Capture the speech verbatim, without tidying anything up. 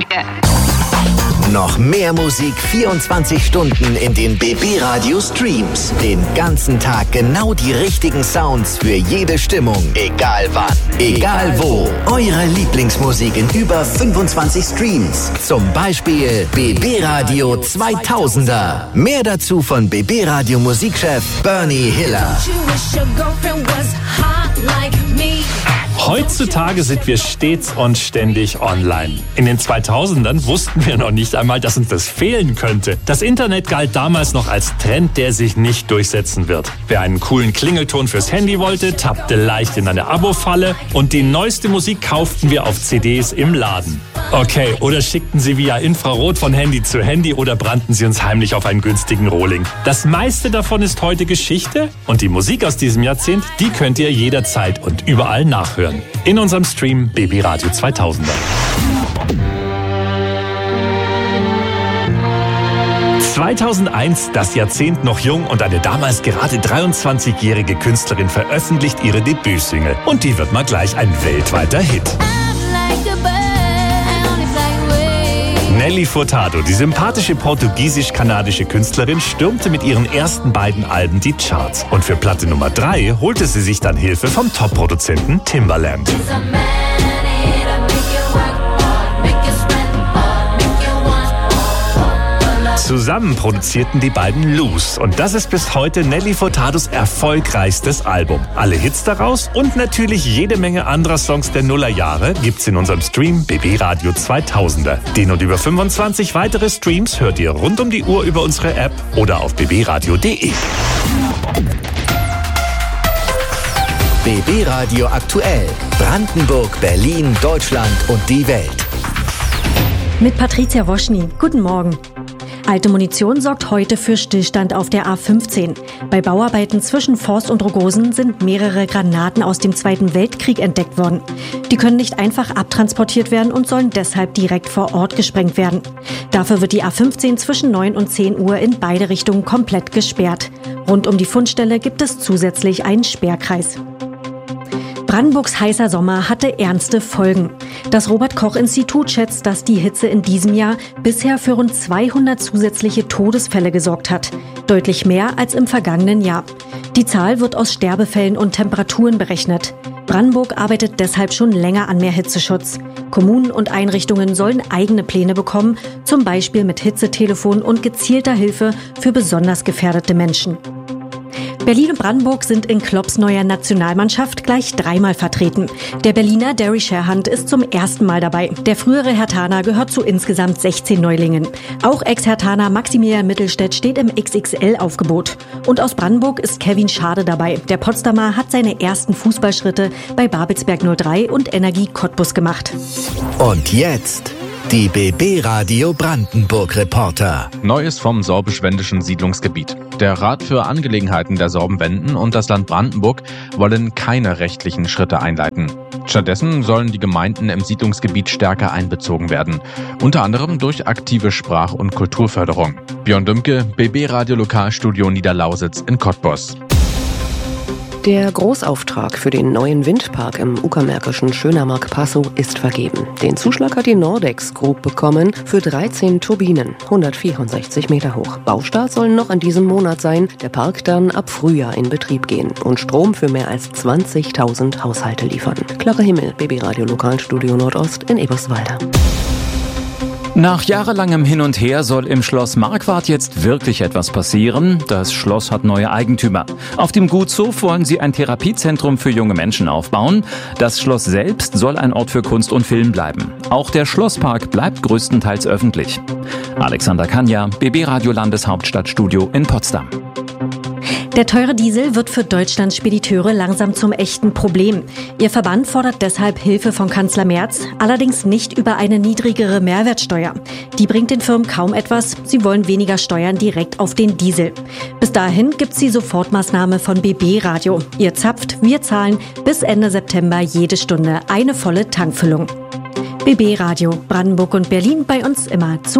Noch mehr Musik vierundzwanzig Stunden in den B B Radio Streams. Den ganzen Tag genau die richtigen Sounds für jede Stimmung. Egal wann, egal wo. Eure Lieblingsmusik in über fünfundzwanzig Streams. Zum Beispiel B B Radio zweitausender. Mehr dazu von B B Radio Musikchef Bernie Hiller. Heutzutage sind wir stets und ständig online. In den zweitausendern wussten wir noch nicht einmal, dass uns das fehlen könnte. Das Internet galt damals noch als Trend, der sich nicht durchsetzen wird. Wer einen coolen Klingelton fürs Handy wollte, tappte leicht in eine Abo-Falle und die neueste Musik kauften wir auf C Ds im Laden. Okay, oder schickten sie via Infrarot von Handy zu Handy oder brannten sie uns heimlich auf einen günstigen Rohling. Das meiste davon ist heute Geschichte und die Musik aus diesem Jahrzehnt, die könnt ihr jederzeit und überall nachhören. In unserem Stream B B Radio zweitausender. zweitausendeins, das Jahrzehnt noch jung und eine damals gerade dreiundzwanzigjährige Künstlerin veröffentlicht ihre Debütsingle. Und die wird mal gleich ein weltweiter Hit. Nelly Furtado, die sympathische portugiesisch-kanadische Künstlerin, stürmte mit ihren ersten beiden Alben die Charts. Und für Platte Nummer drei holte sie sich dann Hilfe vom Top-Produzenten Timbaland. Zusammen produzierten die beiden Loose und das ist bis heute Nelly Furtados erfolgreichstes Album. Alle Hits daraus und natürlich jede Menge anderer Songs der Nullerjahre gibt's in unserem Stream B B Radio zweitausender. Den und über fünfundzwanzig weitere Streams hört ihr rund um die Uhr über unsere App oder auf b b radio punkt d e. B B Radio aktuell. Brandenburg, Berlin, Deutschland und die Welt. Mit Patricia Woschny. Guten Morgen. Alte Munition sorgt heute für Stillstand auf der A fünfzehn. Bei Bauarbeiten zwischen Forst und Rogosen sind mehrere Granaten aus dem Zweiten Weltkrieg entdeckt worden. Die können nicht einfach abtransportiert werden und sollen deshalb direkt vor Ort gesprengt werden. Dafür wird die A fünfzehn zwischen neun und zehn Uhr in beide Richtungen komplett gesperrt. Rund um die Fundstelle gibt es zusätzlich einen Sperrkreis. Brandenburgs heißer Sommer hatte ernste Folgen. Das Robert-Koch-Institut schätzt, dass die Hitze in diesem Jahr bisher für rund zweihundert zusätzliche Todesfälle gesorgt hat. Deutlich mehr als im vergangenen Jahr. Die Zahl wird aus Sterbefällen und Temperaturen berechnet. Brandenburg arbeitet deshalb schon länger an mehr Hitzeschutz. Kommunen und Einrichtungen sollen eigene Pläne bekommen, zum Beispiel mit Hitzetelefon und gezielter Hilfe für besonders gefährdete Menschen. Berlin und Brandenburg sind in Klopps neuer Nationalmannschaft gleich dreimal vertreten. Der Berliner Derry Sherhunt ist zum ersten Mal dabei. Der frühere Herthaner gehört zu insgesamt sechzehn Neulingen. Auch Ex-Herthaner Maximilian Mittelstädt steht im X X L-Aufgebot. Und aus Brandenburg ist Kevin Schade dabei. Der Potsdamer hat seine ersten Fußballschritte bei Babelsberg null drei und Energie Cottbus gemacht. Und jetzt die B B Radio Brandenburg Reporter. Neues vom sorbisch-wendischen Siedlungsgebiet. Der Rat für Angelegenheiten der Sorbenwenden und das Land Brandenburg wollen keine rechtlichen Schritte einleiten. Stattdessen sollen die Gemeinden im Siedlungsgebiet stärker einbezogen werden. Unter anderem durch aktive Sprach- und Kulturförderung. Björn Dümke, B B Radio Lokalstudio Niederlausitz in Cottbus. Der Großauftrag für den neuen Windpark im uckermärkischen Schönermark-Passow ist vergeben. Den Zuschlag hat die Nordex Group bekommen für dreizehn Turbinen, hundertvierundsechzig Meter hoch. Baustart soll noch in diesem Monat sein, der Park dann ab Frühjahr in Betrieb gehen und Strom für mehr als zwanzigtausend Haushalte liefern. Clara Himmel, B B Radio Lokalstudio Nordost in Eberswalde. Nach jahrelangem Hin und Her soll im Schloss Marquardt jetzt wirklich etwas passieren. Das Schloss hat neue Eigentümer. Auf dem Gutshof wollen sie ein Therapiezentrum für junge Menschen aufbauen. Das Schloss selbst soll ein Ort für Kunst und Film bleiben. Auch der Schlosspark bleibt größtenteils öffentlich. Alexander Kanja, B B Radio Landeshauptstadtstudio in Potsdam. Der teure Diesel wird für Deutschlands Spediteure langsam zum echten Problem. Ihr Verband fordert deshalb Hilfe von Kanzler Merz, allerdings nicht über eine niedrigere Mehrwertsteuer. Die bringt den Firmen kaum etwas, sie wollen weniger Steuern direkt auf den Diesel. Bis dahin gibt's die Sofortmaßnahme von B B Radio. Ihr zapft, wir zahlen bis Ende September jede Stunde eine volle Tankfüllung. B B Radio, Brandenburg und Berlin, bei uns immer zu